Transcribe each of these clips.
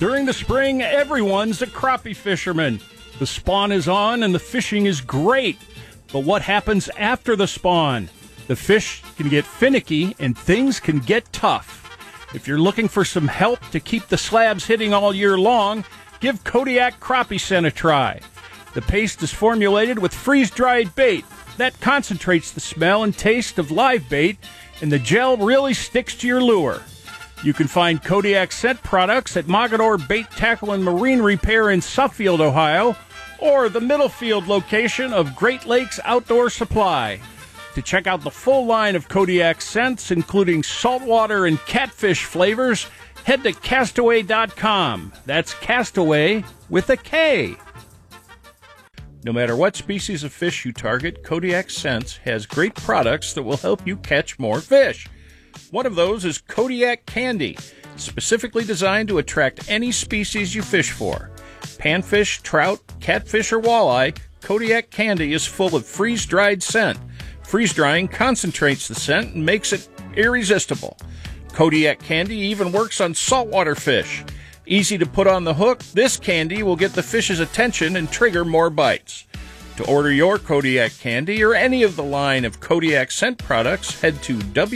During the spring, everyone's a crappie fisherman. The spawn is on and the fishing is great. But what happens after the spawn? The fish can get finicky and things can get tough. If you're looking for some help to keep the slabs hitting all year long, give Kodiak Crappie Scent a try. The paste is formulated with freeze-dried bait. That concentrates the smell and taste of live bait, and the gel really sticks to your lure. You can find Kodiak Scent products at Mogador Bait, Tackle, and Marine Repair in Suffield, Ohio, or the Middlefield location of Great Lakes Outdoor Supply. To check out the full line of Kodiak scents, including saltwater and catfish flavors, head to Castaway.com. That's Castaway with a K. No matter what species of fish you target, Kodiak Scents has great products that will help you catch more fish. One of those is Kodiak Candy, specifically designed to attract any species you fish for. Panfish, trout, catfish, or walleye, Kodiak Candy is full of freeze-dried scent. Freeze-drying concentrates the scent and makes it irresistible. Kodiak Candy even works on saltwater fish. Easy to put on the hook, this candy will get the fish's attention and trigger more bites. To order your Kodiak Candy or any of the line of Kodiak Scent products, head to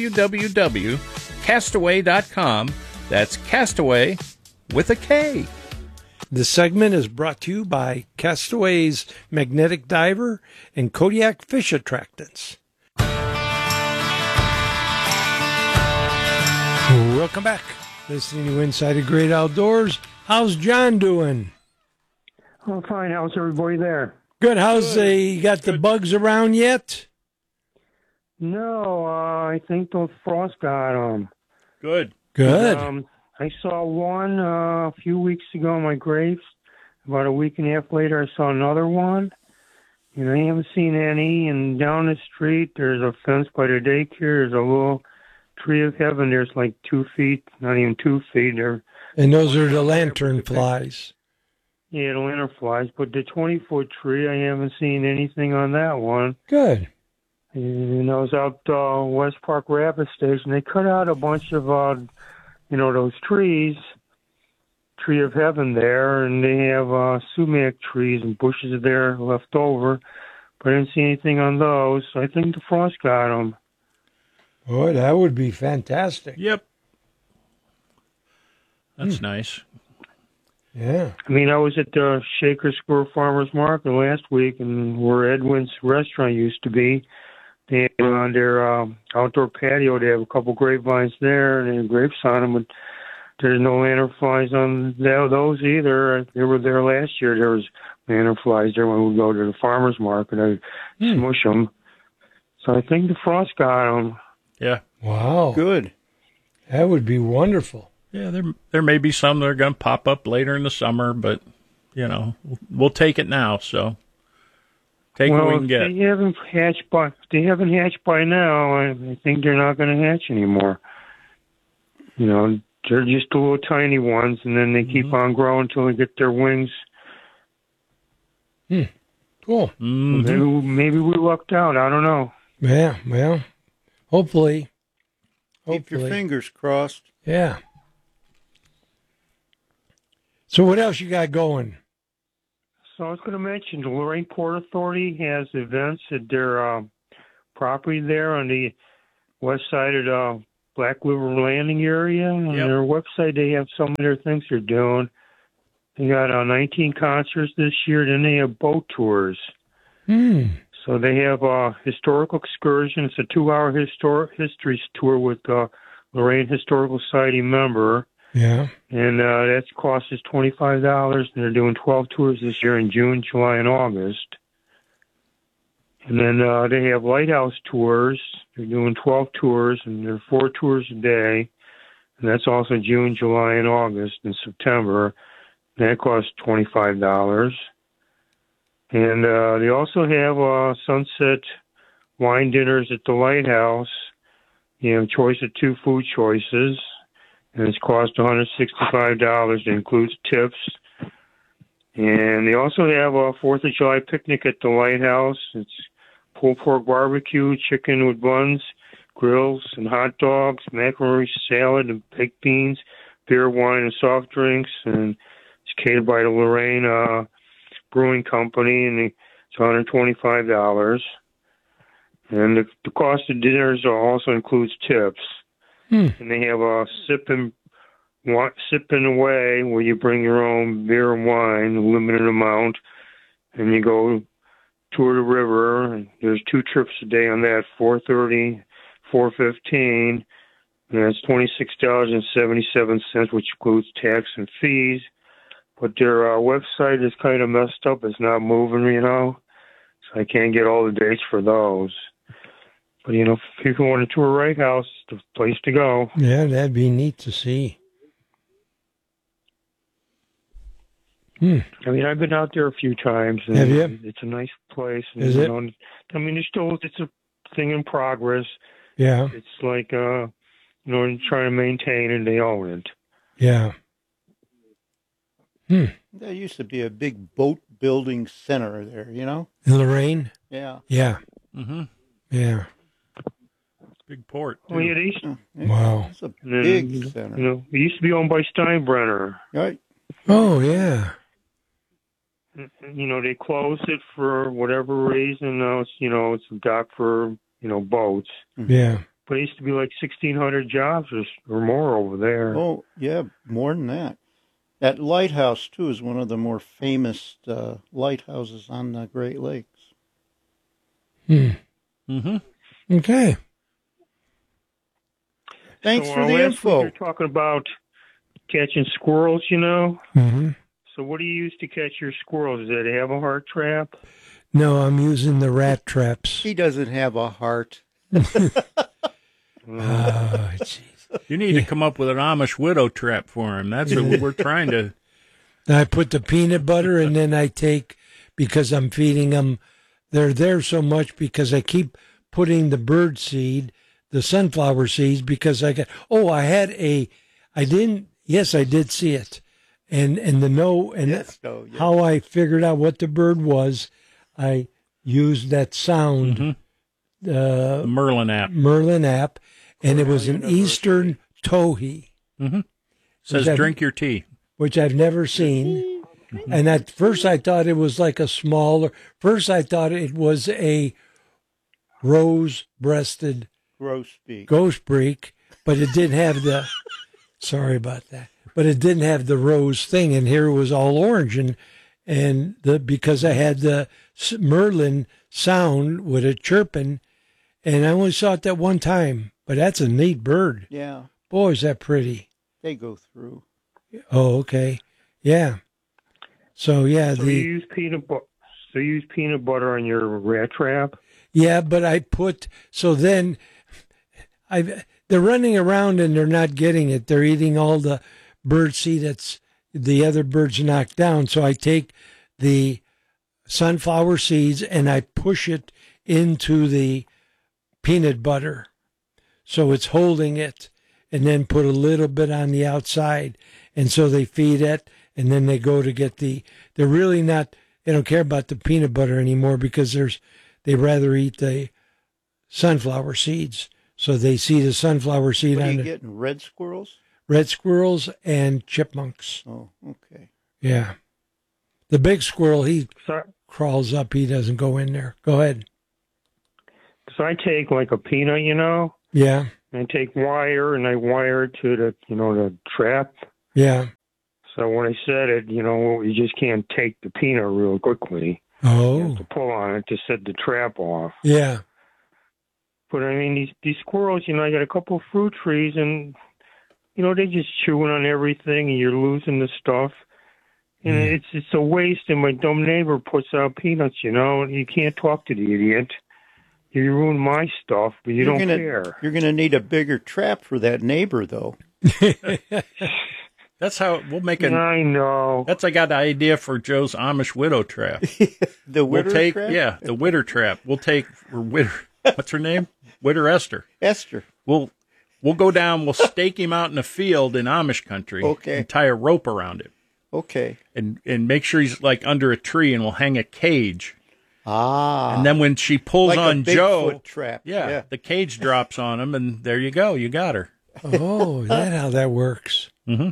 www.castaway.com. That's Castaway with a K. This segment is brought to you by Castaway's Magnetic Diver and Kodiak Fish Attractants. Welcome back. Listening to Inside the Great Outdoors. How's John doing? Oh, fine. How's everybody there? Good. How's you got the bugs around yet? No, I think the frost got them. Good. I saw one a few weeks ago in my grapes. About a week and a half later, I saw another one. And I haven't seen any. And down the street, there's a fence by the daycare. There's a little tree of heaven. There's like 2 feet, not even 2 feet. And those are the lantern flies. Yeah, the lantern flies. But the 20-foot tree, I haven't seen anything on that one. Good. And I was out West Park Rapid Station. They cut out a bunch of, those trees, tree of heaven there, and they have sumac trees and bushes there left over. But I didn't see anything on those. So I think the frost got them. Boy, that would be fantastic. Yep. That's nice. Yeah. I mean, I was at the Shaker Square Farmers Market last week, and where Edwin's restaurant used to be, they have on their outdoor patio, they have a couple grapevines there, and they have grapes on them, but there's no lanternflies on those either. They were there last year. There was lanternflies there when we go to the farmer's market. I smush them. So I think the frost got them. Yeah. Wow. Good. That would be wonderful. Yeah, there may be some that are going to pop up later in the summer, but, we'll take it now, so take what we can get. They haven't hatched by now, I think they're not going to hatch anymore. They're just the little tiny ones, and then they keep on growing until they get their wings. Cool. Mm-hmm. Maybe we lucked out. I don't know. Yeah, well, hopefully. Keep your fingers crossed. Yeah. So what else you got going? So I was going to mention the Lorraine Port Authority has events at their property there on the west side of the Black River Landing area. On their website, they have some of their things they're doing. They got 19 concerts this year. Then they have boat tours. So they have a historical excursion. It's a 2-hour history tour with a Lorraine Historical Society member. Yeah. And that cost is $25. And they're doing 12 tours this year in June, July, and August. And then they have lighthouse tours. They're doing 12 tours, and they're 4 tours a day. And that's also June, July, and August, and September. And that costs $25. And they also have sunset wine dinners at the lighthouse. You have choice of 2 food choices. And it's cost $165. It includes tips. And they also have a 4th of July picnic at the lighthouse. It's pulled pork barbecue, chicken with buns, grills and hot dogs, macaroni salad and baked beans, beer, wine, and soft drinks, and it's catered by the Lorraine Brewing Company, and it's $125. And the cost of dinners also includes tips. And they have a sipping away where you bring your own beer and wine, a limited amount, and you go tour the river. And there's 2 trips a day on that, 4:30, 4:15. And that's $26.77, which includes tax and fees. But their website is kind of messed up. It's not moving, so I can't get all the dates for those. But, if people want to tour Wright House, it's the place to go. Yeah, that'd be neat to see. I mean, I've been out there a few times. And have you? It's a nice place. And, is it? I mean, it's a thing in progress. Yeah. It's like, trying to maintain and they own it. Yeah. There used to be a big boat building center there, In Lorraine? Yeah. Yeah. Mm-hmm. Yeah. Big port, too. Oh, yeah, they Wow. It's a big center. It used to be owned by Steinbrenner. Right. Oh, yeah. They closed it for whatever reason. Now it's a dock for, boats. Yeah. But it used to be like 1,600 jobs or more over there. Oh, yeah, more than that. That lighthouse, too, is one of the more famous lighthouses on the Great Lakes. Mm-hmm. Okay. Thanks for the last info. week you're talking about catching squirrels, Mm-hmm. So what do you use to catch your squirrels? Does it have a heart trap? No, I'm using the rat traps. He doesn't have a heart. Oh, jeez. You need to come up with an Amish widow trap for him. That's what we're trying to. I put the peanut butter, and then I take, because I'm feeding them, they're there so much because I keep putting the bird seed, the sunflower seeds, because I did see it. And how I figured out what the bird was, I used that sound, the Merlin app. And it was an Eastern towhee. Mm-hmm. Says drink your tea. Which I've never seen. And at first I thought it was like first I thought it was a rose-breasted grosbeak, but it didn't have the, sorry about that, but it didn't have the rose thing, and here it was all orange, because I had the Merlin sound with it chirping, and I only saw it that one time, but that's a neat bird. Yeah. Boy, is that pretty. They go through. Oh, okay. Yeah. So, yeah. So you use peanut butter. So you use peanut butter on your rat trap? Yeah, but they're running around and they're not getting it. They're eating all the bird seed that's the other birds knocked down. So I take the sunflower seeds and I push it into the peanut butter. So it's holding it, and then put a little bit on the outside. And so they feed it, and then they go to get they're really not, they don't care about the peanut butter anymore because they rather eat the sunflower seeds. So they see the sunflower seed What are you getting, red squirrels? Red squirrels and chipmunks. Oh, okay. Yeah. The big squirrel, he crawls up. He doesn't go in there. Go ahead. So I take like a peanut, Yeah. And I take wire and I wire it to the trap. Yeah. So when I set it, you just can't take the peanut real quickly. Oh. You have to pull on it to set the trap off. Yeah. But I mean, these squirrels, I got a couple of fruit trees and, they just chewing on everything and you're losing the stuff. And it's a waste. And my dumb neighbor puts out peanuts, you can't talk to the idiot. You ruin my stuff, but you don't care. You're going to need a bigger trap for that neighbor, though. That's how we'll make it. I know. I got the idea for Joe's Amish widow trap. The widow trap? Yeah, the widow trap. We'll take what's her name? Widow Esther. Esther. We'll go down. We'll stake him out in a field in Amish country. Okay. And tie a rope around him. Okay. And make sure he's like under a tree, and we'll hang a cage. Ah. And then when she pulls like on a Bigfoot Joe, trap. Yeah, the cage drops on him, and there you go. You got her. Oh, is that how that works? Mm-hmm.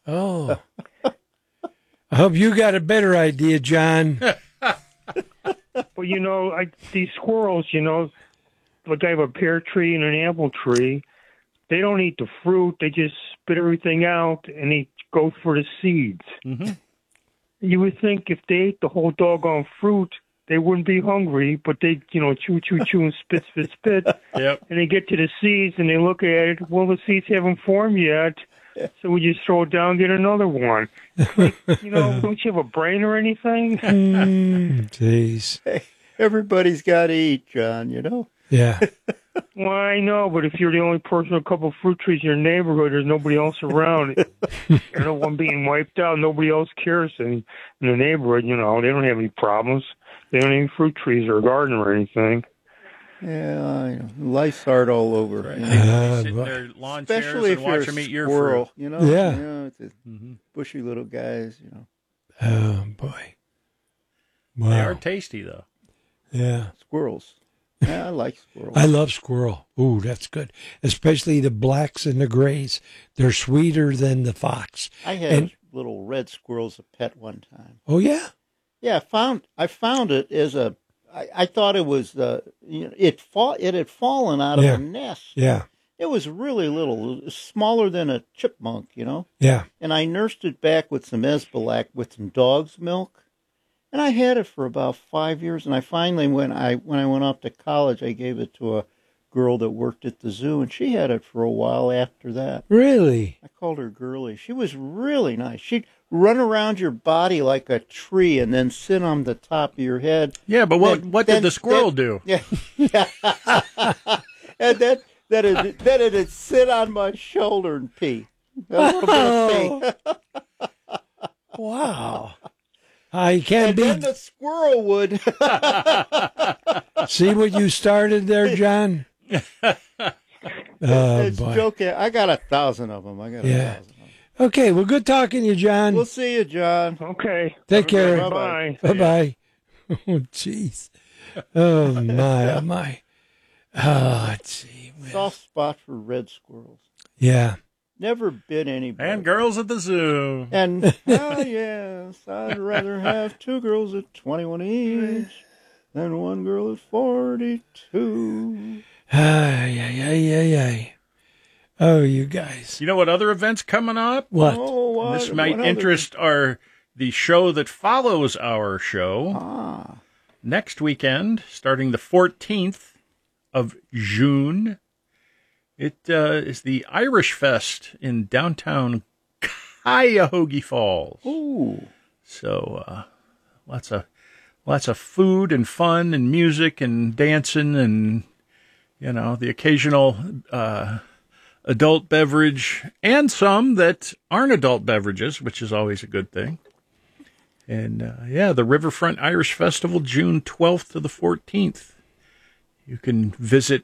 Oh. I hope you got a better idea, John. Well, these squirrels, like I have a pear tree and an apple tree. They don't eat the fruit. They just spit everything out, and they go for the seeds. Mm-hmm. You would think if they ate the whole doggone fruit, they wouldn't be hungry, but they, chew, and spit, Yep. and they get to the seeds, and they look at it. Well, the seeds haven't formed yet, so we just throw it down and get another one. Don't you have a brain or anything? Jeez. Hey, everybody's got to eat, John, Yeah. Well, I know, but if you're the only person with a couple of fruit trees in your neighborhood, there's nobody else around. You're the one being wiped out. Nobody else cares in the neighborhood. They don't have any problems. They don't have any fruit trees or a garden or anything. Yeah, I know. Life's hard all over. Right. Yeah. Sit in their lawn chairs Especially if and you're watch a them eat your squirrel, fruit. Yeah. It's a bushy little guys, Oh, boy. Wow. They are tasty, though. Yeah. Squirrels. Yeah, I like squirrels. I love squirrel. Ooh, that's good. Especially the blacks and the grays. They're sweeter than the fox. I had little red squirrels a pet one time. Oh, yeah? Yeah, I found it as I thought it was it had fallen out of Yeah. a nest. Yeah. It was really little, smaller than a chipmunk, Yeah. And I nursed it back with some Esbilac with some dog's milk. And I had it for about 5 years. And I finally, when I went off to college, I gave it to a girl that worked at the zoo, and she had it for a while after that. Really? I called her Girlie. She was really nice. She'd run around your body like a tree and then sit on the top of your head. Yeah, but what did the squirrel do? Yeah. And then it'd sit on my shoulder and pee. A little bit of pee. Wow. You can't And then beat. the squirrel would. See what you started there, John? Oh, It's boy. joking. I got 1,000 of them. Yeah. Okay, well, good talking to you, John. We'll see you, John. Okay. Take care. Bye-bye. Bye-bye. Oh, jeez. Oh, my, oh, my. Oh, gee. Soft spot for red squirrels. Yeah. Never been any. And girls at the zoo. And, yes, I'd rather have 2 girls at 21 each than 1 girl at 42. Ay. Oh, you guys. You know what other events coming up? What? Oh, what? This might what other- interest the show that follows our show. Next weekend, starting the 14th of June, it is the Irish Fest in downtown Cuyahoga Falls. Ooh. So lots of food and fun and music and dancing and the occasional adult beverage and some that aren't adult beverages, which is always a good thing. And the Riverfront Irish Festival, June 12th to the 14th. You can visit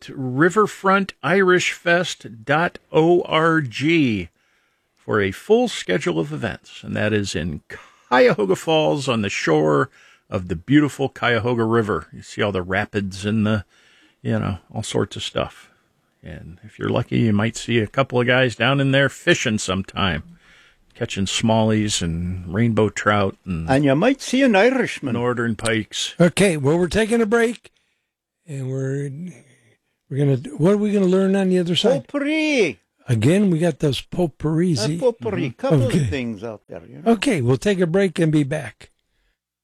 riverfrontirishfest.org for a full schedule of events, and that is in Cuyahoga Falls on the shore of the beautiful Cuyahoga River. You see all the rapids and all sorts of stuff. And if you're lucky, you might see a couple of guys down in there fishing sometime, catching smallies and rainbow trout And you might see an Irishman. northern pikes. Okay, well, we're taking a break, and we're gonna. What are we gonna learn on the other side? Potpourri. Again, we got those potpourris. Potpourri. Couple Okay. of things out there. Okay, we'll take a break and be back.